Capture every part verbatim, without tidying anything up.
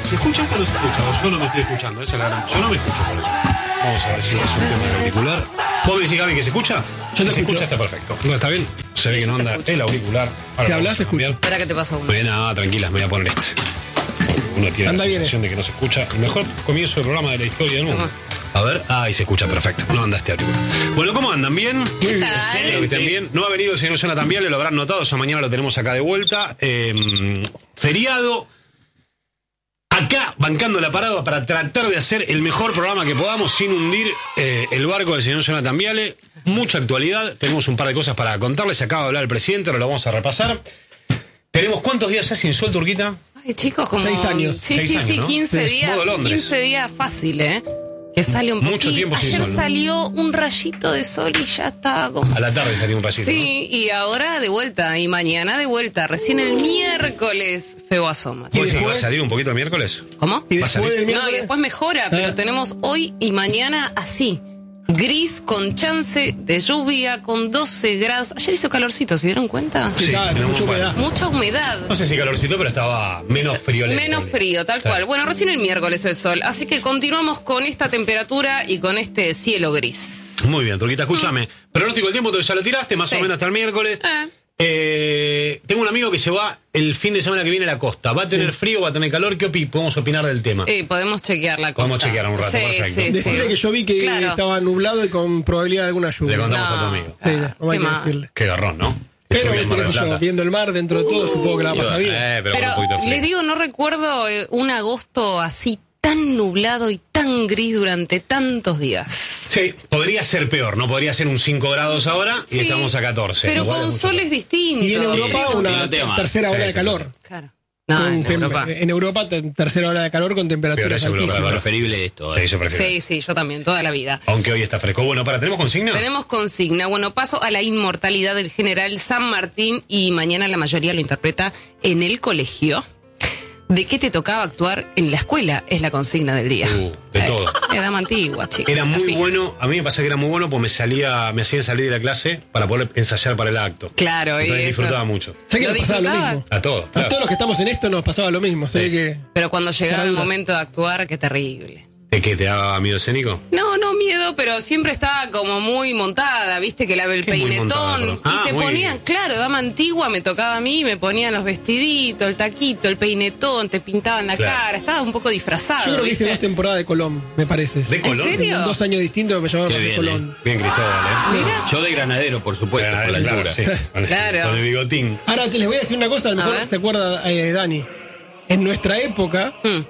¿Se escucha o no se escucha? O yo no me estoy escuchando, esa es la gran... Yo no me escucho por eso. Vamos a ver si es un tema del auricular. ¿Vos me decís, Gaby, que se escucha? Yo te si se escucho. escucha, está perfecto. No, está bien. Se ve que no anda el auricular. Ahora Si hablas, te escucho. Espera que te pasa uno. Bien, nada, tranquilas, me voy a poner este. Uno tiene Anda la bien sensación de que no se escucha. El mejor comienzo del programa de la historia del mundo. A ver, ahí se escucha perfecto. No anda este auricular. Bueno, ¿cómo andan? ¿Bien? ¿Qué tal? Espero que estén bien. No ha venido el señor Jonathan Viale, lo habrán notado, ya mañana lo tenemos acá de vuelta. Eh, feriado. Acá, bancando la parada para tratar de hacer el mejor programa que podamos sin hundir eh, el barco del señor Jonathan Viale. Mucha actualidad, tenemos un par de cosas para contarles. Acaba de hablar el presidente, ahora lo vamos a repasar. ¿Tenemos cuántos días ya sin sol, Turquita? Ay, chicos, como... Seis años. Sí, Seis sí, años, sí, ¿no? quince Sí, días. modo Londres. quince días fácil, ¿eh? Que sale un Mucho poquito. tiempo sin Ayer sol, ¿no? salió un rayito de sol y ya estaba como... A la tarde salió un rayito, Sí, y ahora de vuelta, y mañana de vuelta. Recién el miércoles feo asoma. ¿no? ¿Puede ¿Y ser que va a después? salir un poquito el miércoles? ¿Cómo? Y Va a después salir. del No, y miércoles... después mejora, pero Ah. tenemos hoy y mañana así. Gris con chance de lluvia con doce grados. Ayer hizo calorcito, ¿se dieron cuenta? Sí, estaba, tenemos mucha un par. humedad. Mucha humedad. No sé si calorcito, pero estaba menos frío. Menos frío, tal cual. Bueno, recién el miércoles el sol. Así que continuamos con esta temperatura y con este cielo gris. Muy bien, Turquita, escúchame. Pronóstico del tiempo, tú ya lo tiraste, más Sí. o menos hasta el miércoles. Eh. Eh, tengo un amigo que se va el fin de semana que viene a la costa. ¿Va a tener frío, va a tener calor? ¿Qué opi- podemos opinar del tema? Eh, podemos chequear la cosa. Podemos chequear un rato, sí, perfecto. Sí, Decirle sí. que yo vi que Claro. estaba nublado y con probabilidad de alguna lluvia. Le contamos No. a tu amigo. Sí, Ah, no hay qué que mal. decirle. Qué garrón, ¿no? Pero, Llovió en viste, Mar qué del sé yo, Plata. viendo el mar dentro de todo, supongo que la pasa bien. Eh, pero, con Pero un poquito de frío. les digo, no recuerdo eh, un agosto así tan nublado y tan gris durante tantos días. Sí, podría ser peor, ¿no? Podría ser un cinco grados ahora y Sí, estamos a catorce. Pero Igual es con mucho soles peor. distintos. Y en Europa Sí, una Piloteo más. tercera ola Sí, de sí, calor. Claro. No, Con en tem- Europa. en Europa, te- tercera ola de calor con Pero temperaturas eso es lo altísimas. Claro. Preferible esto. Sí, eh. yo prefiero. Sí, sí, yo también, toda la vida. Aunque hoy está fresco. Bueno, para, ¿tenemos consigna? Tenemos consigna. Bueno, paso a la inmortalidad del general San Martín y mañana la mayoría lo interpreta en el colegio. ¿De qué te tocaba actuar en la escuela? Es la consigna del día. Uh, de todo. Eh, dama antigua, chica. Era muy Fija. bueno, a mí me pasa que era muy bueno porque me salía, me hacían salir de la clase para poder ensayar para el acto. Claro, y Entonces eso. disfrutaba mucho. Sé que ¿Lo nos pasaba lo disfrutaba? mismo. A todos, A claro. todos los que estamos en esto nos pasaba lo mismo. Sé Sí. que Pero cuando llegaba el Graduras. momento de actuar, qué terrible. ¿De qué te daba miedo escénico? No, no miedo, pero siempre estaba como muy montada, viste que la el ¿Qué es muy montada, peinetón. perdón? Ah, y te muy ponían, bien. claro, dama antigua, me tocaba a mí, me ponían los vestiditos, el taquito, el peinetón, te pintaban la Claro. cara, estaba un poco disfrazado. yo creo que hice ¿viste? dos temporadas de Colón, me parece. ¿De Colón? serio? En dos años distintos me llamaron Qué para hacer bien, Colón. Bien, Cristóbal, ¿eh? Mirá. Yo de granadero, por supuesto, Claro, por la claro, altura. sí. Con, Claro. con el bigotín. Ahora te les voy a decir una cosa, a lo A mejor ver. se acuerda eh, Dani. En nuestra época, Mm.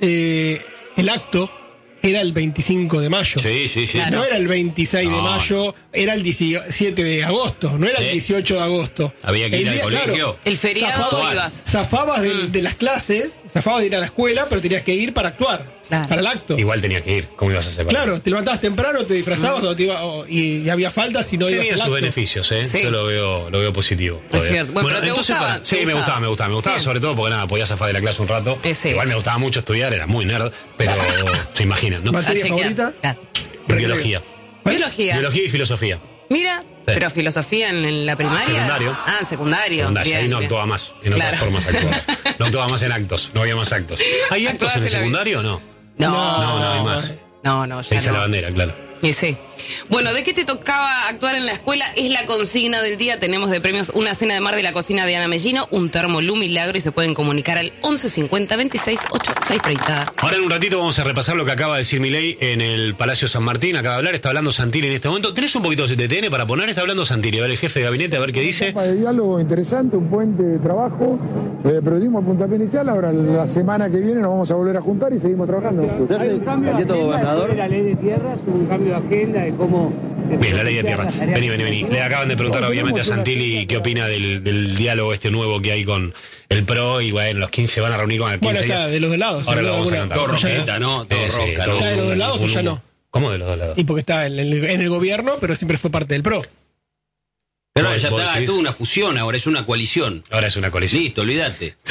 eh, el acto era el veinticinco de mayo. Sí, sí, sí. Claro. No era el veintiséis de No. mayo, era el diecisiete de agosto, no era el Sí. dieciocho de agosto. Había que El ir al día- colegio. claro, El feriado Zafabas- ibas. Zafabas de, Mm. de las clases, zafabas de ir a la escuela, pero tenías que ir para actuar, Claro. para el acto. Igual tenía que ir. ¿Cómo ibas a hacer? para- Claro, te levantabas temprano, te disfrazabas o te iba- o- y, y había falta si no ibas Tenía al sus acto. beneficios, ¿eh? Sí. Yo lo veo, lo veo positivo. Es todavía. cierto. Bueno, pero ¿te gustaba? para- ¿Te sí, me gustaba? gustaba, me gustaba. Me gustaba Bien. sobre todo porque nada, podía zafar de la clase un rato. Eh, sí. Igual me gustaba mucho estudiar, era muy nerd, pero se imaginan, ¿no? Materia A chequear. favorita. Claro. Biología. Biología. Biología y filosofía. Mira, pero filosofía en, en la primaria. Secundario. Ah, en secundario. Secundaria, Bien, ahí no bien. actuaba más, en Claro. otras formas actuaba. No actuaba más en actos, no había más actos. ¿Hay actos Actuabas en el en la secundario o no? No, No, no hay más. No, no, Se ya dice no. la bandera, claro. Y sí. Bueno, ¿de qué te tocaba actuar en la escuela? Es la consigna del día. Tenemos de premios una cena de mar de la cocina de Ana Mellino, un termo Lu Milagro y se pueden comunicar al once cincuenta veintiséis ochenta y seis treinta. Ahora en un ratito vamos a repasar lo que acaba de decir Milei en el Palacio San Martín. Acaba de hablar, está hablando Santilli en este momento. ¿Tenés un poquito de T T N para poner? Está hablando Santilli. A ver, el jefe de gabinete, a ver qué dice. Etapa de diálogo interesante, un puente de trabajo, eh, pero dimos el puntapié inicial, ahora la semana que viene nos vamos a volver a juntar y seguimos trabajando. Hay un cambio de agenda después de la ley de tierras, un cambio de agenda de cómo... Bien, la ley de tierra. Vení, vení, vení. Le acaban de preguntar obviamente a Santilli qué opina del, del diálogo este nuevo que hay con el P R O y bueno, los quince van a reunir con el quince. Bueno, está días. de los dos lados. Ahora sin lo duda vamos a alguna. cantar. Todo Ya no. roqueta, ¿no? Todo Eh, sí, roca, todo ¿no? ¿Está de los dos un- lados o un ya humo. no? ¿Cómo de los dos lados? Y porque está en el, en el gobierno, pero siempre fue parte del P R O. Pero Vos- ya vos está, decís. es toda una fusión, ahora es una coalición. Ahora es una coalición. Listo, olvídate.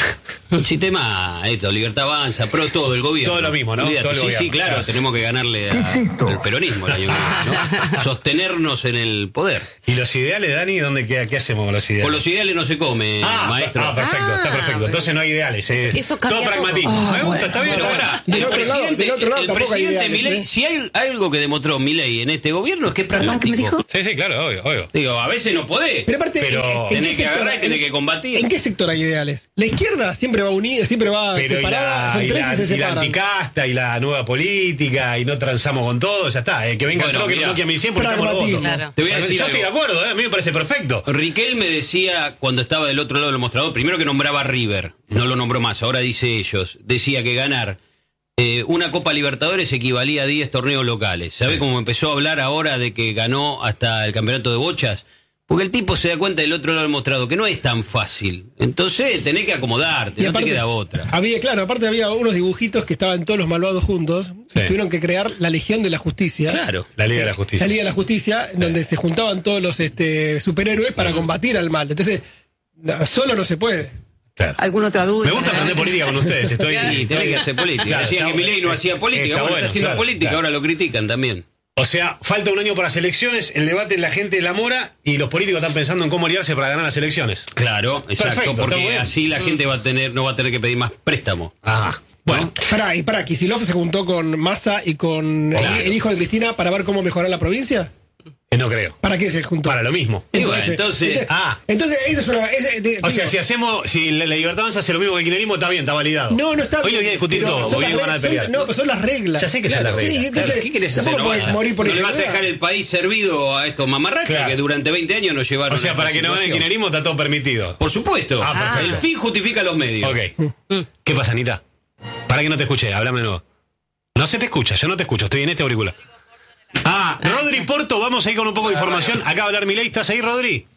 Un sistema, esto, Libertad Avanza, pro todo, el gobierno. Todo lo mismo, ¿no? Olvídate. Todo el sí, gobierno, sí, claro, claro. tenemos que ganarle a- al peronismo el año que viene, ¿no? Sostenernos en el poder. ¿Y los ideales, Dani? ¿Dónde qué, qué hacemos con los ideales? Con los ideales no se come, Ah, maestro. ah, perfecto, está Ah, perfecto. Entonces no hay ideales. eh. Eso cambia todo pragmatismo. todo. Me gusta, está bien. Pero está ahora, bien. Del el otro lado, presidente, del otro lado el tampoco hay presidente ideales, Milei, ¿eh? si hay algo que demostró Milei en este gobierno es que es pragmático. Sí, sí, claro, obvio, obvio. Digo, a veces no podés. Pero aparte, Pero ¿en- en tenés qué que sector- agarrar y tenés en- que combatir. ¿En qué sector hay ideales? La izquierda siempre va unida, siempre va Pero y separada, la, son y tres la- y se y la separan. anticasta y la nueva política y no transamos con todo, ya está. Eh, que venga Bueno, el troque, mirá. no que a mí siempre estamos los Pragmatismo. votos. Claro. Te voy a Bueno, decir yo algo. estoy de acuerdo, eh, a mí me parece perfecto. Riquel me decía cuando estaba del otro lado del mostrador, primero que nombraba a River, no lo nombró más, ahora dice ellos, decía que ganar eh, una Copa Libertadores equivalía a diez torneos locales. ¿Sabe Sí. cómo empezó a hablar ahora de que ganó hasta el campeonato de bochas? Porque el tipo se da cuenta del otro lado del mostrador que no es tan fácil. Entonces tenés que acomodarte, Y no aparte, te queda otra. Había, claro, aparte había unos dibujitos que estaban todos los malvados juntos. Sí. Tuvieron que crear la Legión de la Justicia. Claro. La Liga de la Justicia. La Liga de la Justicia, donde se juntaban todos los este, superhéroes para combatir al mal. Entonces, no, solo no se puede. Claro. ¿Alguna otra duda? Me gusta aprender política con ustedes. Estoy, Y tenés que hacer política. Claro, Decían está que Milei no bueno. hacía política, Está bueno, bueno, está haciendo claro, política, claro. ahora lo critican también. O sea, falta un año para las elecciones, el debate la gente la mora y los políticos están pensando en cómo aliarse para ganar las elecciones. Claro, exacto, Perfecto, está porque bien. así la gente va a tener, no va a tener que pedir más préstamo. Ajá. Bueno, Pará, y para, Kicillof se juntó con Massa y con el- Claro. el, hijo de Cristina para ver cómo mejorar la provincia. eh, no creo. ¿Para qué se juntó? Para lo mismo. Y bueno, entonces- Ah. entonces, eso es una. es- de- O sea, digo, si hacemos, si la, la Libertad Avanza hace lo mismo que el kirchnerismo, está bien, está validado. No, no está Hoy bien. lo voy a discutir pero todo, son hoy las van a reglas, pelear. son- no, pero son las reglas. Ya sé que son las reglas, Sí, entonces, Claro, ¿qué querés hacer? tampoco No, podés vas a- morir por no le vas a ignorar. dejar el país servido a estos mamarrachos Claro. que durante veinte años nos llevaron O sea, a para esta que no gane el situación. kirchnerismo está todo permitido. Por supuesto. Ah, perfecto. El fin justifica los medios. Ok. ¿Qué pasa, Anita? Para que no te escuché, háblame de nuevo. No se te escucha, yo no te escucho, estoy en este auricular. Ah, Rodri Porto, vamos ahí con un poco de información. Acaba de hablar Milei, ¿estás ahí, Rodri?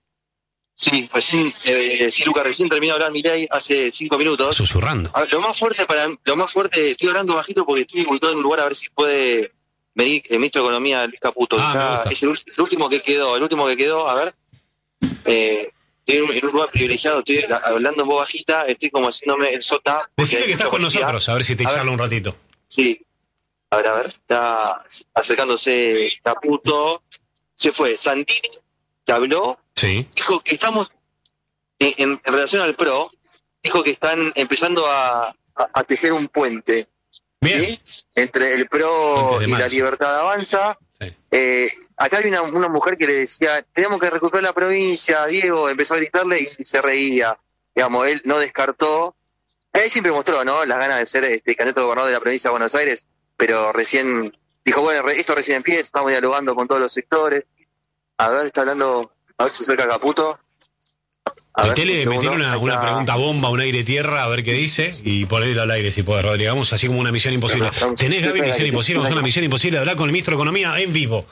Sí, recién, eh, sí, Lucas, recién terminó de hablar Milei hace cinco minutos. Susurrando. A ver, lo más fuerte para lo más fuerte, estoy hablando bajito porque estoy ubicado en un lugar a ver si puede venir el ministro de Economía, Luis Caputo. Ah, me Está- gusta. es el, ul- el último que quedó, el último que quedó, a ver. Eh, estoy en un, en un lugar privilegiado, estoy la- hablando en voz bajita, estoy como haciéndome el sota. porque Decime hay que estás mucha con publicidad. nosotros, a ver si te A ver. charla un ratito. Sí. A ver, a ver, está acercándose Caputo. Se fue. Santini, que habló, Sí. dijo que estamos, en, en- en relación al PRO, dijo que están empezando a, a- a tejer un puente, Bien. ¿sí? Entre el PRO Puente de y la marzo. Libertad Avanza. Sí. Eh, acá hay una, una mujer que le decía, tenemos que recuperar la provincia, Diego, empezó a gritarle y se reía. Digamos, él no descartó. Él siempre mostró, ¿no?, las ganas de ser este candidato a gobernador de la provincia de Buenos Aires, pero recién dijo, bueno, re- esto recién empieza, estamos dialogando con todos los sectores. A ver, está hablando, a ver si se acerca Caputo. A ver, Metele, un segundo. metele una, Ahí una está. pregunta bomba, un aire tierra, a ver qué dice, y ponerlo al aire si puede, Rodri. Vamos así como una misión imposible. Vamos. ¿Tenés, Gaby, Espera, misión que- imposible? Vamos a hacer una misión imposible de hablar con el ministro de Economía en vivo.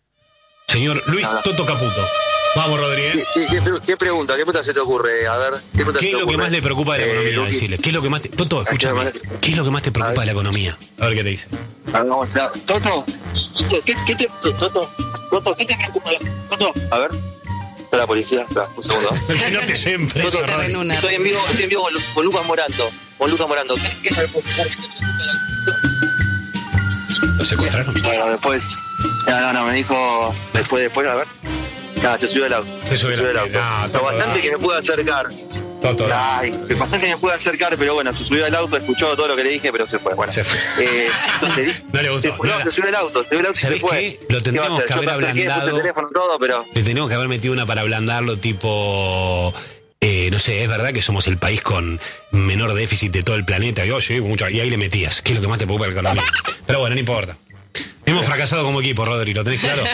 Señor Luis Nada. Toto Caputo. Vamos, Rodri, ¿eh? ¿Qué, qué- qué pre- qué pregunta? ¿Qué pregunta se te ocurre? A ver, ¿qué pregunta ¿Qué se es te lo que ocurre? más le preocupa de la Eh, economía? Luqui, Decirle. ¿Qué es lo que más te... Toto, Hay que escúchame. llamar- ¿Qué es lo que más te A preocupa ver. de la economía? A ver qué te dice. a ver, vamos a- Toto, Toto, ¿qué, qué te, Toto, Toto, ¿qué te preocupa? Toto, a ver, está la policía, espera, un segundo. Que no te lleven preso, Toto, Te Rodri. en una- Estoy en vivo, estoy en vivo con, Lu- con Lucas Moranto, con Lucas Moranto. ¿Qué, qué te preocupa? ¿Lo secuestraron? Bueno, después, no, no, no, me dijo, después, después, a ver. Ah, se subió el auto. Se subió el auto. Ah, Lo Toto, bastante ah. que me pude acercar. Toto, Ay, me bastante que me pude acercar, pero bueno, se subió al auto, escuchó todo lo que le dije, pero se fue. Bueno, Se fue. Eh, entonces, No le gustó. se fue, no, No, se subió el auto, se subió el auto y se ¿sabés fue. qué? Lo tendríamos ¿Qué va a hacer? que haber Yo me acerqué, puse ablandado. el teléfono todo, pero Le tenemos que haber metido una para ablandarlo, tipo. Eh, no sé, es verdad que somos el país con menor déficit de todo el planeta. Y, oye, mucho, y ahí le metías. ¿Qué es lo que más te preocupa de la economía? Pero bueno, no importa. Hemos fracasado como equipo, Rodri, ¿lo tenés claro?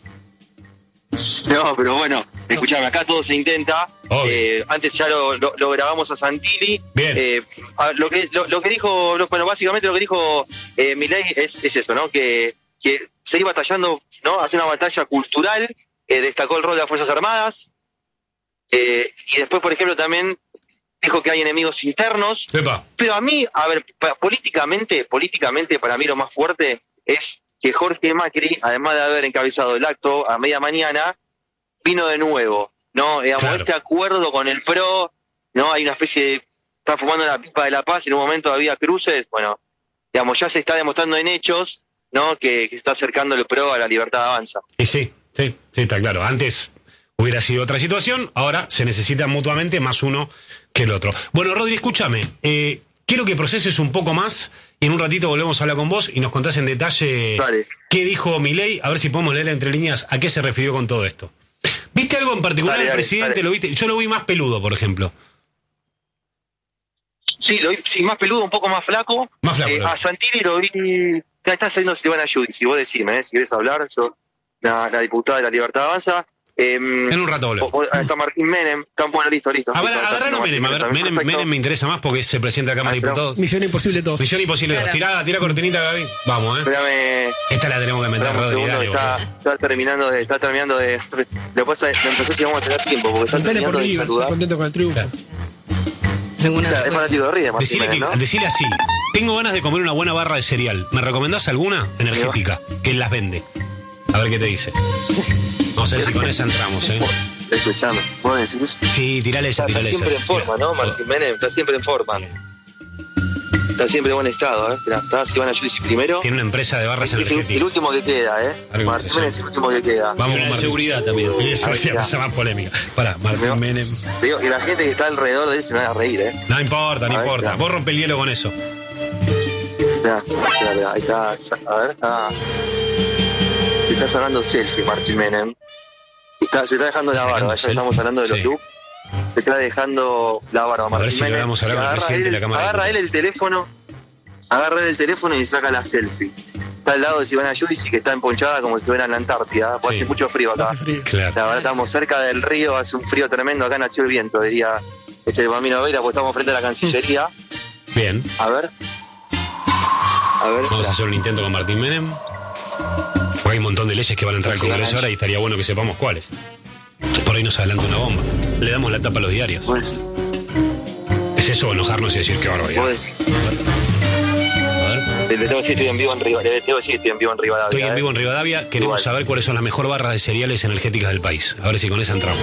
no, pero bueno, escuchame, acá todo se intenta. Obvio. Eh, antes ya lo, lo, lo grabamos a Santilli. Bien. Eh, a- lo que lo, lo que dijo, lo- bueno, básicamente lo que dijo eh, Milei es, es eso, ¿no? Que, que seguir batallando, ¿no? Hacer una batalla cultural. Eh, destacó el rol de las Fuerzas Armadas. Eh, y después, por ejemplo, también dijo que hay enemigos internos. Epa. Pero a mí, a ver, pa- políticamente, políticamente para mí lo más fuerte es que Jorge Macri, además de haber encabezado el acto a media mañana, vino de nuevo, ¿no? Digamos, Claro. este acuerdo con el PRO, ¿no? Hay una especie de está fumando la pipa de la paz y en un momento había cruces, bueno, digamos, ya se está demostrando en hechos, ¿no? Que, que se está acercando el PRO a la libertad de avanza. Y sí, sí, sí, está claro. Antes hubiera sido otra situación, ahora se necesitan mutuamente más uno que el otro. Bueno, Rodri, escúchame, eh, quiero que proceses un poco más y en un ratito volvemos a hablar con vos y nos contás en detalle Dale. qué dijo Milei, a ver si podemos leer entre líneas a qué se refirió con todo esto. ¿Viste algo en particular Dale, del dale, presidente? dale. ¿Lo viste? Yo lo vi más peludo, por ejemplo. Sí, lo vi sí, más peludo, un poco más flaco. Más flaco, Eh, lo vi. a Santilli lo vi, ya está saliendo Silvana Giudice, si vos decime, ¿eh? Si querés hablar, yo, la, la diputada de la libertad de avanza. Eh, En un rato volvemos. o- o- Está Martín Menem, están bueno, listo, listo. A ver, Listo, está agarralo haciendo Menem, a ver, Martín Menem, perfecto. Menem me interesa más porque es el presidente de la Cámara de Ah, pero- Diputados. Misión Imposible dos. Misión imposible. Claro. Tira, tira cortinita, Gaby. Vamos, eh. Espérame, Esta la tenemos que meter, espérame un Rodri. segundo, Dale, está, boludo. está terminando de, está terminando de, lo que pasa es, me empezó si vamos a tener tiempo, porque está Contale por terminando de River, está saludar. contento con el triunfo. Claro. Tengo una Claro, es suerte. fanático de River, Martín Decile, Menem, que, ¿no? decile así. Tengo ganas de comer una buena barra de cereal. ¿Me recomendás alguna? Energética. Que él las vende. A ver qué te dice. Vamos a ver si con esa entramos, eh. Escuchame, vos decís. Sí, tirale esa, Está, está tirale esa. siempre en forma, ¿no? Martín Menem, está siempre en forma. Está siempre en buen estado, ¿eh? Mirá, está Silvana Giudice primero. Tiene una empresa de barras Es el, el energéticas. último que queda, ¿eh? A ver cómo Martín se Menem llama. es el último que queda. Y Vamos, una de Martín. seguridad también. Y eso Ahí es está. más polémica. Pará, Martín Veo. Menem. Te digo, y la gente que está alrededor de él se van a reír, ¿eh? No importa, no A ver, importa. claro. Vos rompe el hielo con eso. Mirá, mirá, mirá, ahí está, a ver, está... Se está sacando selfie Martín Menem. Está, se está dejando la ¿Está barba, ya sacando estamos selfie? hablando de los Sí. looks. Se está dejando la barba A ver Martín si Menem. logramos hablar con el Agarra presidente él- de la Cámara de Agarra él Diputados. el teléfono, agarra él el teléfono y saca la selfie. Está al lado de Silvana Giudice, que está emponchada como si estuviera en la Antártida, porque Sí. hace mucho frío acá. Hace frío. Claro. La verdad estamos cerca del río, hace un frío tremendo, acá nació el viento, diría este Bambino Vera, porque estamos frente a la Cancillería. Bien. A ver. A ver. Vamos a hacer un intento con Martín Menem. Porque hay un montón de leyes que van a entrar al Sí, Congreso van a- ahora y estaría bueno que sepamos cuáles. Por ahí nos adelanta una bomba. Le damos la tapa a los diarios. Vos- ¿Es eso enojarnos y decir qué barbaridad? vos- A ver. Le tengo que decir estoy en vivo en Rivadavia. Le tengo que decir estoy en vivo en Rivadavia. Estoy en ¿eh? vivo en Rivadavia. Queremos Igual. saber cuáles son las mejor barras de cereales energéticas del país. A ver si con esa entramos.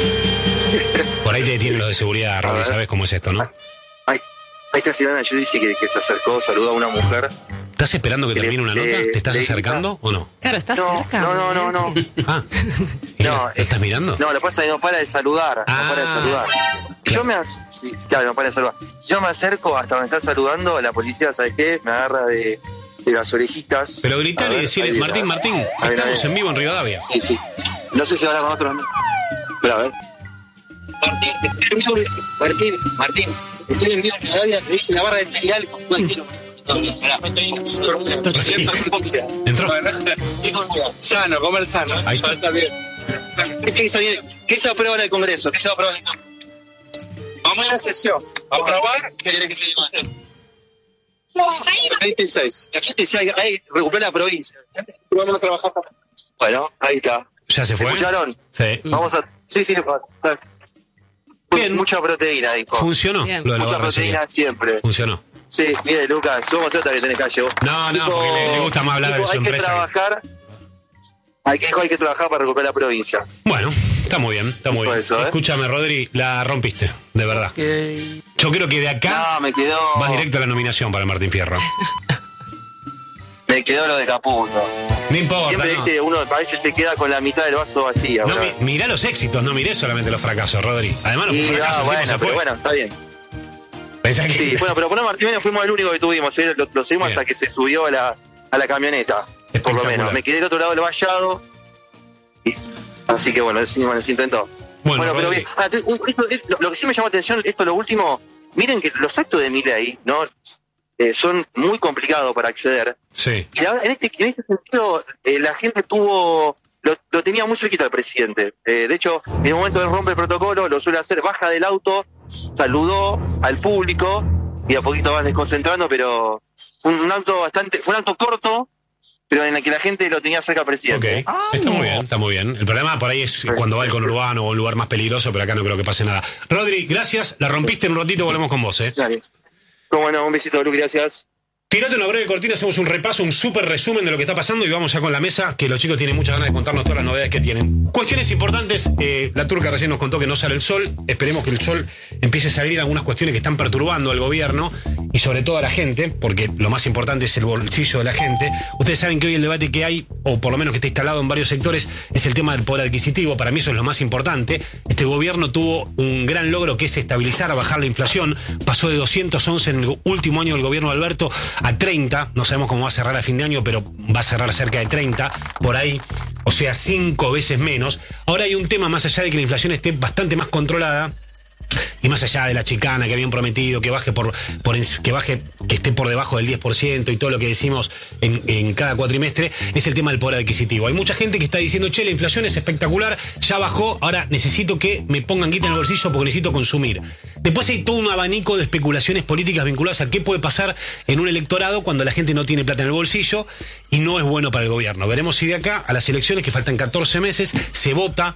Por ahí te detienen los de seguridad, Rodri. ver. ¿Sabes cómo es esto, no? Ahí, ahí está Silvana Giudice que, que se acercó, saludó a una mujer. ¿Estás esperando que Le- termine una le- nota? ¿Te estás le- acercando o no? Claro, está No, cerca. no, no, no, no. Ah. Mira, No, ¿lo estás mirando? No, lo que pasa es que no para de saludar. Ah. No para de saludar. Si yo me ac- sí, claro, no para de saludar. Si yo me acerco hasta donde está saludando, la policía, ¿sabes qué? Me agarra de, de las orejitas. Pero A gritale y ver, decirle, ahí viene, Martín, a ver. Martín, Ahí viene, estamos ahí en viene. vivo en Rivadavia. Sí, sí. No sé si habla con otros. Pero a ver. Martín, estoy en vivo- Martín, Martín, estoy en vivo en Rivadavia, me dice la barra de cereal con cualquier. No, no, pará, estoy Entró. Sano, comer sano. Ahí está. Está bien. ¿Qué se viene? ¿Qué se va a aprobar en el Congreso? ¿Qué se va a aprobar en el Congreso? Vamos a la sesión. ¿A probar? ¿Qué querés que se diga? veintiséis. La gente decía, ahí recuperé la provincia. Vamos a trabajar. Bueno, ahí está. ¿Ya se fue? ¿Escucharon? Sí. Vamos a... Sí, sí. Bien. Mucha proteína, dijo. Funcionó Bien. lo de la Mucha barra de proteína cereal. siempre. Funcionó. Sí, mire, Lucas, somos otra que tenés calle vos. No, no, porque le- le gusta más hablar de su hay empresa que que- trabajar, hay que, hay que trabajar para recuperar la provincia. Bueno, está muy bien, está muy Por bien. eso, ¿eh? Escúchame, Rodri, la rompiste, de verdad. Yo creo que de acá No, me quedó... vas directo a la nominación para Martín Fierro. Me quedó lo de Caputo. No importa, Siempre, no. viste, uno a veces se queda con la mitad del vaso vacía. No, bro. mi- mirá los éxitos, no miré solamente los fracasos, Rodri. Además, los Y, fracasos, ah, el tipo bueno, se pero fue. bueno, está bien. Pensá que... Sí, bueno, pero por Martín Menem fuimos el único que tuvimos, ¿eh? lo, lo seguimos Bien. hasta que se subió a la, a la camioneta, por lo Espectacular. menos. Me quedé del otro lado del vallado, y- así que bueno, sí, bueno, se intentó. Bueno, Bueno, pero Rodri, bien. Ah, te- un- esto- esto- lo, lo que sí me llamó la atención, esto lo último, miren que los actos de Milei, ¿no? Eh, son muy complicados para acceder. sí. Y ahora, en este, en este sentido, eh, la gente tuvo, lo, lo tenía muy cerquita al presidente. Eh, de hecho, en el momento de rompe el protocolo, lo suele hacer, baja del auto, saludó al público y a poquito vas desconcentrando, pero fue un, un acto bastante, fue un acto corto, pero en el que la gente lo tenía cerca al Ok, presidente. está muy bien, está muy bien. El problema por ahí es cuando va el conurbano o un lugar más peligroso, pero acá no creo que pase nada. Rodri, gracias, la rompiste en un ratito, volvemos con vos, ¿eh? Dale. Cómo no, un besito, Lu, gracias. Tirate una breve cortina, hacemos un repaso, un súper resumen de lo que está pasando y vamos ya con la mesa, que los chicos tienen muchas ganas de contarnos todas las novedades que tienen. Cuestiones importantes, eh, la turca recién nos contó que no sale el sol, esperemos que el sol empiece a salir algunas cuestiones que están perturbando al gobierno y sobre todo a la gente, porque lo más importante es el bolsillo de la gente. Ustedes saben que hoy el debate que hay, o por lo menos que está instalado en varios sectores, es el tema del poder adquisitivo. Para mí eso es lo más importante. Este gobierno tuvo un gran logro que es estabilizar, bajar la inflación, pasó de doscientos once en el último año del gobierno de Alberto a treinta, no sabemos cómo va a cerrar a fin de año, pero va a cerrar cerca de treinta, por ahí, o sea, cinco veces menos. Ahora hay un tema, más allá de que la inflación esté bastante más controlada, y más allá de la chicana que habían prometido, que baje por, por que baje, que esté por debajo del diez por ciento y todo lo que decimos en, en cada cuatrimestre, es el tema del poder adquisitivo. Hay mucha gente que está diciendo, che, la inflación es espectacular, ya bajó, ahora necesito que me pongan guita en el bolsillo porque necesito consumir. Después hay todo un abanico de especulaciones políticas vinculadas a qué puede pasar en un electorado cuando la gente no tiene plata en el bolsillo y no es bueno para el gobierno. Veremos si de acá a las elecciones, que faltan catorce meses, se vota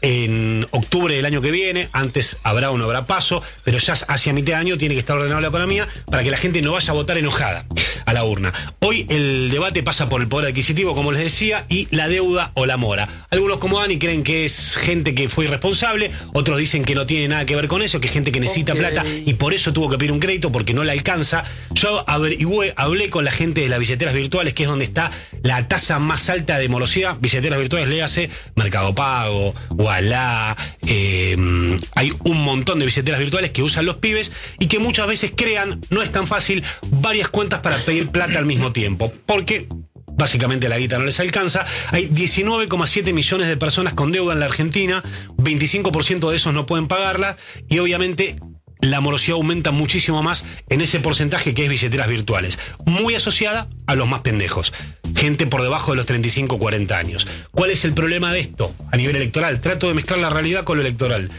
en octubre del año que viene. Antes habrá o no habrá paso, pero ya hacia mitad de año tiene que estar ordenada la economía para que la gente no vaya a votar enojada a la urna. Hoy el debate pasa por el poder adquisitivo, como les decía, y la deuda o la mora. Algunos, como Dani, creen que es gente que fue irresponsable, otros dicen que no tiene nada que ver con eso, que es gente que necesita okay. plata y por eso tuvo que pedir un crédito porque no le alcanza. Yo averigüé, hablé con la gente de las billeteras virtuales, que es donde está la tasa más alta de morosidad. Billeteras virtuales, léase Mercado Pago, Ualá, eh, hay un montón de billeteras virtuales que usan los pibes y que muchas veces crean, no es tan fácil, varias cuentas para pedir plata al mismo tiempo, porque básicamente la guita no les alcanza. Hay diecinueve coma siete millones de personas con deuda en la Argentina, veinticinco por ciento de esos no pueden pagarla y obviamente la morosidad aumenta muchísimo más en ese porcentaje que es billeteras virtuales, muy asociada a los más pendejos, gente por debajo de los treinta y cinco, cuarenta años. ¿Cuál es el problema de esto a nivel electoral? Trato de mezclar la realidad con lo electoral.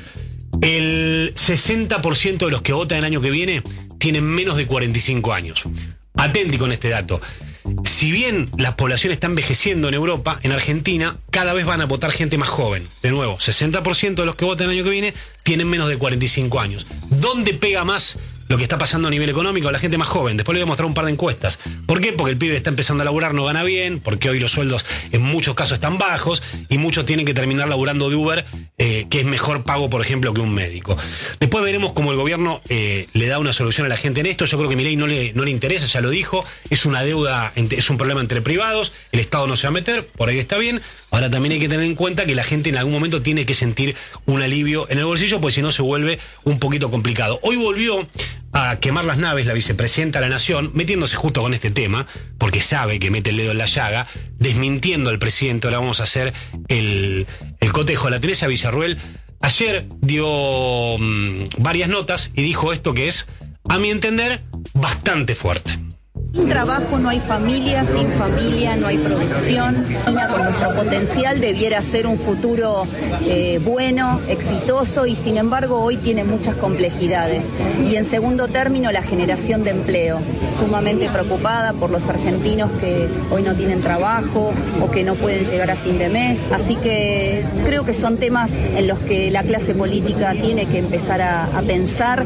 El sesenta por ciento de los que votan el año que viene tienen menos de cuarenta y cinco años. Atenti con este dato. Si bien la población está envejeciendo en Europa, en Argentina cada vez van a votar gente más joven. De nuevo, sesenta por ciento de los que votan el año que viene tienen menos de cuarenta y cinco años. ¿Dónde pega más lo que está pasando a nivel económico a la gente más joven? Después le voy a mostrar un par de encuestas. ¿Por qué? Porque el pibe está empezando a laburar, no gana bien, porque hoy los sueldos en muchos casos están bajos y muchos tienen que terminar laburando de Uber, eh, que es mejor pago, por ejemplo, que un médico. Después veremos cómo el gobierno eh, le da una solución a la gente en esto. Yo creo que Milei no le, no le interesa, ya lo dijo, es una deuda, es un problema entre privados, el Estado no se va a meter, por ahí está bien. Ahora también hay que tener en cuenta que la gente en algún momento tiene que sentir un alivio en el bolsillo, pues si no se vuelve un poquito complicado. Hoy volvió a quemar las naves la vicepresidenta de la Nación, metiéndose justo con este tema, porque sabe que mete el dedo en la llaga, desmintiendo al presidente. Ahora vamos a hacer el, el cotejo. La Teresa Villarruel ayer dio mmm, varias notas y dijo esto que es, a mi entender, bastante fuerte. Sin trabajo no hay familia, sin familia no hay producción. Con nuestro potencial debiera ser un futuro eh, bueno, exitoso y sin embargo hoy tiene muchas complejidades. Y en segundo término la generación de empleo. Sumamente preocupada por los argentinos que hoy no tienen trabajo o que no pueden llegar a fin de mes. Así que creo que son temas en los que la clase política tiene que empezar a, a pensar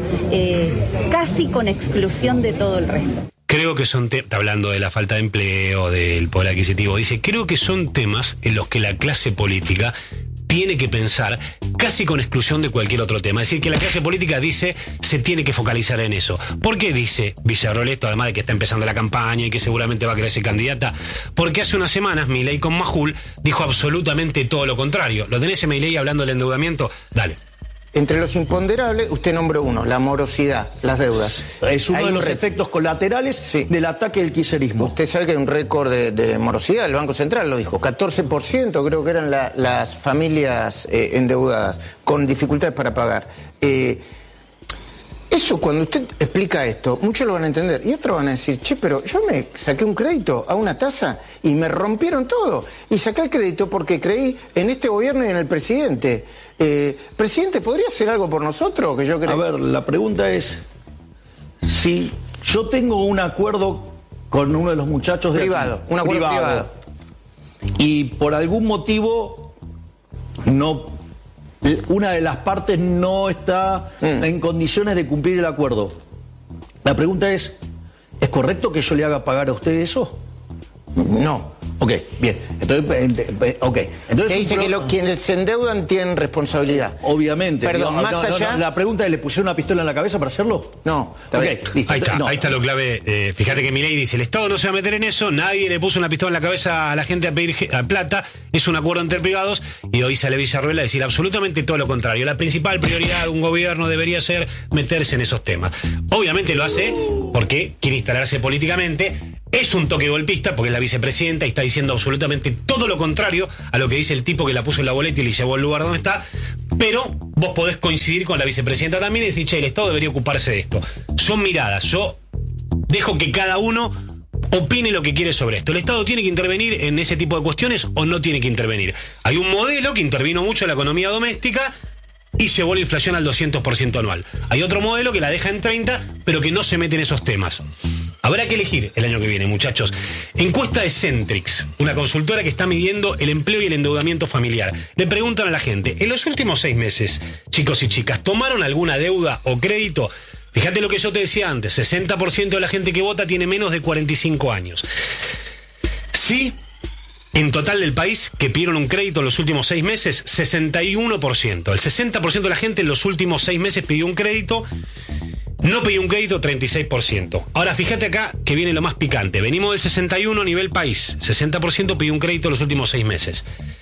eh, casi con exclusión de todo el resto. Creo que son, te- está hablando de la falta de empleo, del poder adquisitivo, dice, creo que son temas en los que la clase política tiene que pensar casi con exclusión de cualquier otro tema. Es decir, que la clase política dice, se tiene que focalizar en eso. ¿Por qué dice Villarroel esto, además de que está empezando la campaña y que seguramente va a querer ser candidata? Porque hace unas semanas Milei con Majul dijo absolutamente todo lo contrario. ¿Lo tenés en Milei hablando del endeudamiento? Dale. Entre los imponderables, usted nombró uno, la morosidad, las deudas. Es uno hay de un los re... efectos colaterales sí. del ataque del kirchnerismo. Usted sabe que hay un récord de, de morosidad, el Banco Central lo dijo, catorce por ciento creo que eran la, las familias eh, endeudadas, con dificultades para pagar. Eh, Eso, cuando usted explica esto, muchos lo van a entender. Y otros van a decir, che, pero yo me saqué un crédito a una tasa y me rompieron todo. Y saqué el crédito porque creí en este gobierno y en el presidente. Eh, presidente, ¿podría hacer algo por nosotros? Que yo creo... A ver, la pregunta es, si yo tengo un acuerdo con uno de los muchachos de privado, aquí, un acuerdo privado, privado, y por algún motivo no... una de las partes no está mm. en condiciones de cumplir el acuerdo. La pregunta es, ¿es correcto que yo le haga pagar a usted eso? No. Ok, bien. Entonces, okay. Entonces Te dice pro... que lo, quienes se endeudan tienen responsabilidad. Obviamente. Perdón, digo, más no, allá... no, no, la pregunta es, ¿le pusieron una pistola en la cabeza para hacerlo? No. Está okay, listo. Ahí está, no. ahí está lo clave. Eh, fíjate que Milei dice, el Estado no se va a meter en eso, nadie le puso una pistola en la cabeza a la gente a pedir a plata, es un acuerdo entre privados, y hoy sale Villarruel a decir absolutamente todo lo contrario. La principal prioridad de un gobierno debería ser meterse en esos temas. Obviamente lo hace porque quiere instalarse políticamente. Es un toque golpista porque es la vicepresidenta y está diciendo absolutamente todo lo contrario a lo que dice el tipo que la puso en la boleta y le llevó al lugar donde está. Pero vos podés coincidir con la vicepresidenta también y decir, che, el Estado debería ocuparse de esto. Son miradas. Yo dejo que cada uno opine lo que quiere sobre esto. ¿El Estado tiene que intervenir en ese tipo de cuestiones o no tiene que intervenir? Hay un modelo que intervino mucho en la economía doméstica y llevó la inflación al doscientos por ciento anual. Hay otro modelo que la deja en treinta, pero que no se mete en esos temas. Habrá que elegir el año que viene, muchachos. Encuesta de Centrix, una consultora que está midiendo el empleo y el endeudamiento familiar. Le preguntan a la gente, en los últimos seis meses, chicos y chicas, ¿tomaron alguna deuda o crédito? Fíjate lo que yo te decía antes, sesenta por ciento de la gente que vota tiene menos de cuarenta y cinco años. Sí, en total del país que pidieron un crédito en los últimos seis meses, sesenta y uno por ciento. El sesenta por ciento de la gente en los últimos seis meses pidió un crédito. No pidió un crédito, treinta y seis por ciento. Ahora, fíjate acá que viene lo más picante. Venimos del sesenta y uno a nivel país. sesenta por ciento pidió un crédito en los últimos seis meses.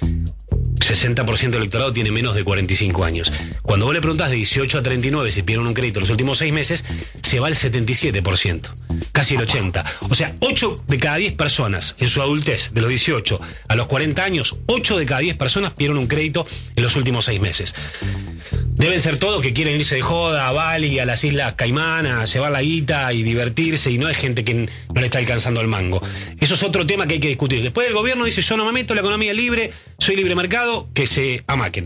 sesenta por ciento del electorado tiene menos de cuarenta y cinco años. Cuando vos le preguntás de dieciocho a treinta y nueve si pidieron un crédito en los últimos seis meses, se va al setenta y siete por ciento. Casi el ochenta por ciento. O sea, ocho de cada diez personas en su adultez, de los dieciocho a los cuarenta años, ocho de cada diez personas pidieron un crédito en los últimos seis meses. Deben ser todos que quieren irse de joda a Bali, a las Islas Caimán, a llevar la guita y divertirse, y no hay gente que no le está alcanzando el mango. Eso es otro tema que hay que discutir. Después el gobierno dice, yo no me meto, la economía es libre, soy libre mercado, que se amaquen.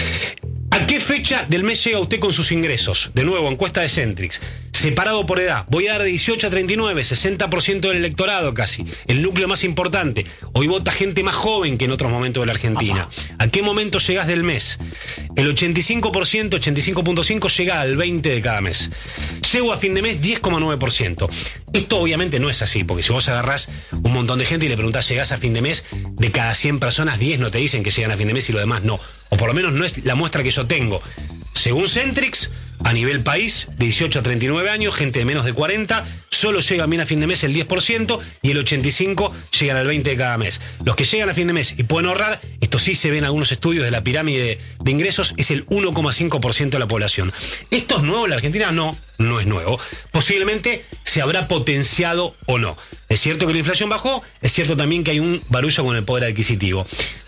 ¿A qué fecha del mes llega usted con sus ingresos? De nuevo, encuesta de Centrix. Separado por edad. Voy a dar de dieciocho a treinta y nueve, sesenta por ciento del electorado casi. El núcleo más importante. Hoy vota gente más joven que en otros momentos de la Argentina. ¿A qué momento llegás del mes? El ochenta y cinco por ciento, ochenta y cinco punto cinco por ciento llega al veinte de cada mes. Llego a fin de mes diez coma nueve por ciento. Esto obviamente no es así, porque si vos agarrás un montón de gente y le preguntás, ¿llegás a fin de mes? De cada cien personas, diez no te dicen que llegan a fin de mes y lo demás no. O por lo menos no es la muestra que yo tengo. Según Centrix, a nivel país, de dieciocho a treinta y nueve años, gente de menos de cuarenta, solo llegan bien a fin de mes el diez por ciento y el ochenta y cinco por ciento llegan al veinte por ciento de cada mes. Los que llegan a fin de mes y pueden ahorrar, esto sí se ve en algunos estudios de la pirámide de ingresos, es el uno coma cinco por ciento de la población. ¿Esto es nuevo en la Argentina? No, no es nuevo. Posiblemente se habrá potenciado o no. Es cierto que la inflación bajó, es cierto también que hay un barullo con el poder adquisitivo.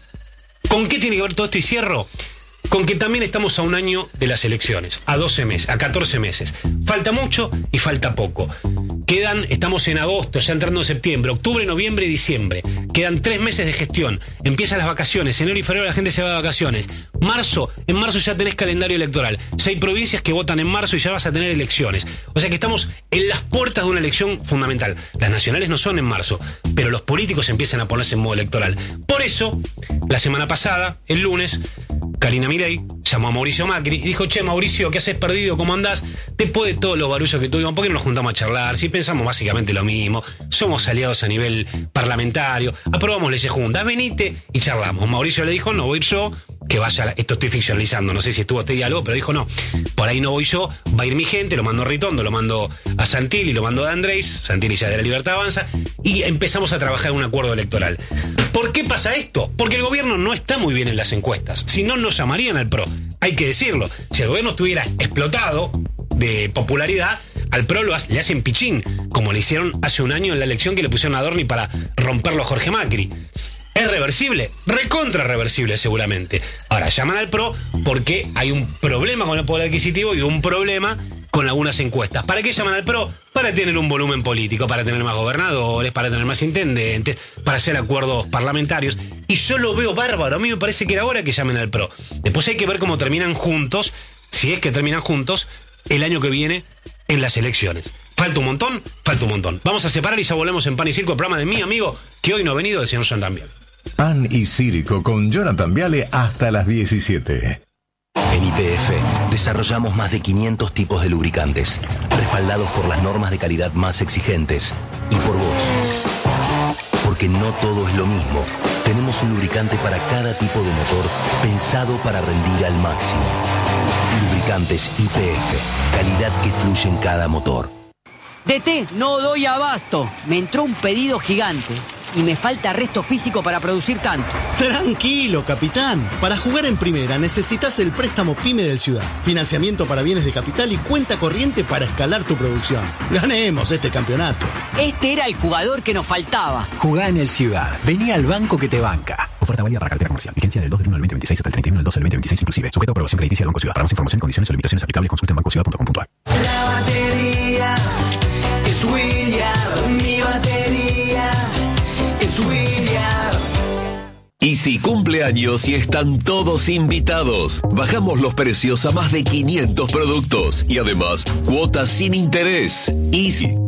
¿Con qué tiene que ver todo esto? Y cierro con que también estamos a un año de las elecciones, a doce meses, a catorce meses. Falta mucho y falta poco. Quedan, estamos en agosto, ya entrando en septiembre, octubre, noviembre y diciembre. Quedan tres meses de gestión. Empiezan las vacaciones. Enero y febrero la gente se va de vacaciones. Marzo, en marzo ya tenés calendario electoral. Ya hay provincias que votan en marzo y ya vas a tener elecciones. O sea que estamos en las puertas de una elección fundamental. Las nacionales no son en marzo, pero los políticos empiezan a ponerse en modo electoral. Por eso, la semana pasada, el lunes, Karina Milei llamó a Mauricio Macri y dijo, che, Mauricio, ¿qué haces perdido? ¿Cómo andás? Después de todos los barullos que tuvimos, ¿por qué no nos juntamos a charlar? Si pensamos básicamente lo mismo, somos aliados a nivel parlamentario, aprobamos leyes juntas, venite y charlamos. Mauricio le dijo, no voy yo, que vaya, esto estoy ficcionalizando, no sé si estuvo este diálogo, pero dijo, no, por ahí no voy yo, va a ir mi gente, lo mando a Ritondo, lo mando a Santilli, lo mando a Andrés, Santilli ya de la Libertad Avanza, y empezamos a trabajar en un acuerdo electoral. ¿Por qué pasa esto? Porque el gobierno no está muy bien en las encuestas, si no nos llamarían al P R O, hay que decirlo. Si el gobierno estuviera explotado de popularidad, al P R O lo hace, le hacen pichín, como le hicieron hace un año en la elección que le pusieron a Adorni para romperlo a Jorge Macri. ¿Es reversible? Recontra reversible seguramente. Ahora, llaman al P R O porque hay un problema con el poder adquisitivo y un problema con algunas encuestas. ¿Para qué llaman al P R O? Para tener un volumen político, para tener más gobernadores, para tener más intendentes, para hacer acuerdos parlamentarios. Y yo lo veo bárbaro. A mí me parece que era hora que llamen al P R O. Después hay que ver cómo terminan juntos, si es que terminan juntos, el año que viene en las elecciones. ¿Falta un montón? Falta un montón. Vamos a separar y ya volvemos en Pan y Circo, el programa de mi amigo, que hoy no ha venido, del señor Jonathan Viale. Pan y Circo con Jonathan Viale hasta las diecisiete. En En Y P F desarrollamos más de quinientos tipos de lubricantes, respaldados por las normas de calidad más exigentes y por vos. Porque no todo es lo mismo. Tenemos un lubricante para cada tipo de motor pensado para rendir al máximo. Lubricantes Y P F, calidad que fluye en cada motor. D T, no doy abasto. Me entró un pedido gigante y me falta resto físico para producir tanto. Tranquilo, capitán. Para jugar en primera necesitas el préstamo PYME del Ciudad. Financiamiento para bienes de capital y cuenta corriente para escalar tu producción. Ganemos este campeonato. Este era el jugador que nos faltaba. Jugá en el Ciudad. Vení al banco que te banca. Oferta válida para cartera comercial. Vigencia del dos del uno del veinte veintiséis hasta el treinta y uno del doce del veinte veintiséis inclusive. Sujeto a aprobación crediticia del Banco Ciudad. Para más información, condiciones o limitaciones aplicables, consulte en bancociudad punto com punto a r. La batería es William. Mi batería es William. Easy cumpleaños y están todos invitados. Bajamos los precios a más de quinientos productos y además cuotas sin interés. Easy.